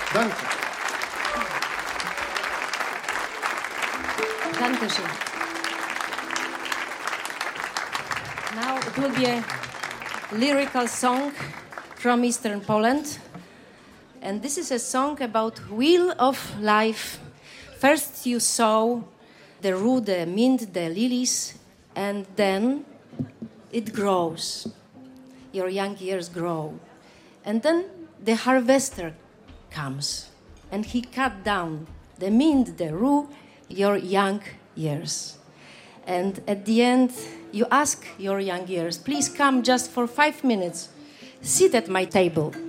Danke. Dankeschön. Now it will be a lyrical song from Eastern Poland. And this is a song about wheel of life. First you sow the rue, the mint, the lilies, and then it grows. Your young years grow. And then the harvester comes, and he cut down the mint, the rue, your young years. And at the end, you ask your young years, please come just for 5 minutes, sit at my table.